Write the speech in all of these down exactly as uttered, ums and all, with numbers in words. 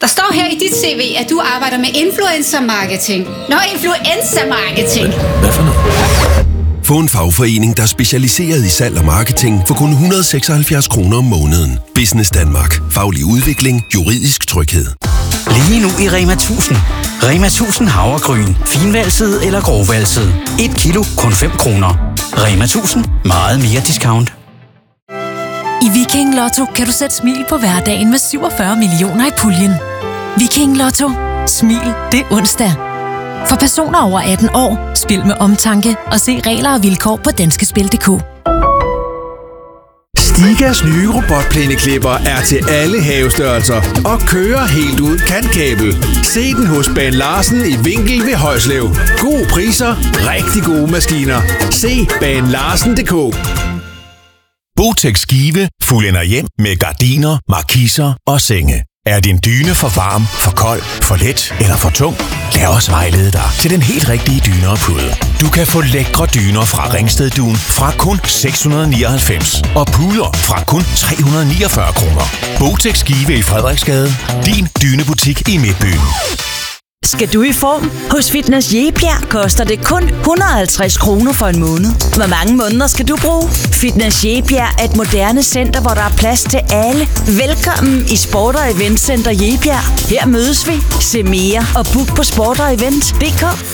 Der står her i dit C V, at du arbejder med influencer-marketing. Nå, influencer-marketing. Hvad for noget? Få en fagforening, der er specialiseret i salg og marketing for kun et hundrede og seksoghalvfjerds kroner om måneden. Business Danmark. Faglig udvikling. Juridisk tryghed. Lige nu i Rema tusind. Rema tusind havregryn. Finvalset eller grovvalset. Et kilo, kun fem kroner. Rema tusind. Meget mere discount. I Viking Lotto kan du sætte smil på hverdagen med syvogfyrre millioner i puljen. Viking Lotto. Smil, det er onsdag. For personer over atten år, spil med omtanke og se regler og vilkår på danskespil punktum d k. Stigas nye robotplæneklipper er til alle havestørrelser og kører helt ud kantkabel. Se den hos Baan Larsen i Vinkel ved Højslev. Gode priser, rigtig gode maskiner. Se baan larsen punktum d k. Botex Skive fuldender hjem med gardiner, markiser og senge. Er din dyne for varm, for kold, for let eller for tung? Lad os vejlede dig til den helt rigtige dyne og pude. Du kan få lækre dyner fra Ringsted Dun fra kun seks hundrede nioghalvfems og puder fra kun tre hundrede niogfyrre kroner. Botex Skive i Frederiksgade. Din dynebutik i Midtbyen. Skal du i form? Hos Fitness Jebjerg koster det kun et hundrede og halvtreds kroner for en måned. Hvor mange måneder skal du bruge? Fitness Jebjerg er et moderne center, hvor der er plads til alle. Velkommen i Sport og Event Center Jebjerg. Her mødes vi. Se mere og book på sport og event punktum d k.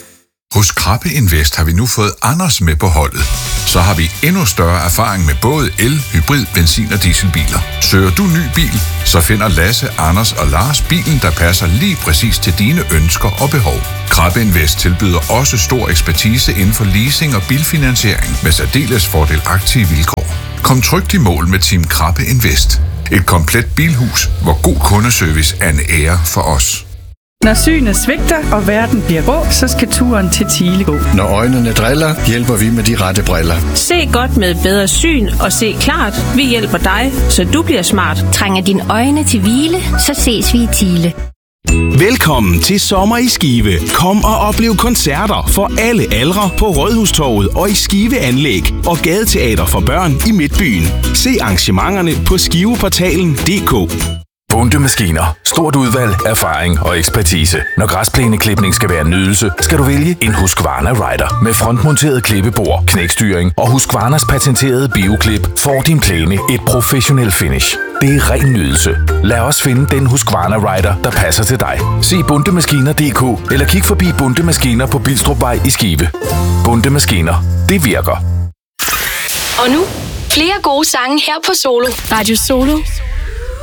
Hos Krabbe Invest har vi nu fået Anders med på holdet. Så har vi endnu større erfaring med både el, hybrid, benzin og dieselbiler. Søger du ny bil, så finder Lasse, Anders og Lars bilen, der passer lige præcis til dine ønsker og behov. Krabbe Invest tilbyder også stor ekspertise inden for leasing og bilfinansiering med særdeles fordelagtige vilkår. Kom trygt i mål med Team Krabbe Invest. Et komplet bilhus, hvor god kundeservice er en ære for os. Når synet svigter, og verden bliver rå, så skal turen til Thiele gå. Når øjnene driller, hjælper vi med de rette briller. Se godt med bedre syn og se klart. Vi hjælper dig, så du bliver smart. Trænger dine øjne til hvile, så ses vi i Thiele. Velkommen til sommer i Skive. Kom og oplev koncerter for alle aldre på Rådhustorvet og i Skive Anlæg og gadeteater for børn i Midtbyen. Se arrangementerne på skiveportalen punktum d k. Bunde Maskiner. Stort udvalg, erfaring og ekspertise. Når græsplæneklipning skal være en nydelse, skal du vælge en Husqvarna Rider. Med frontmonteret klippebord, knækstyring og Husqvarnas patenterede bioklip får din plæne et professionelt finish. Det er ren nydelse. Lad os finde den Husqvarna Rider, der passer til dig. Se bundemaskiner punktum d k eller kig forbi Bunde Maskiner på Bilstrupvej i Skive. Bunde Maskiner. Det virker. Og nu flere gode sange her på Solo. Radio Solo.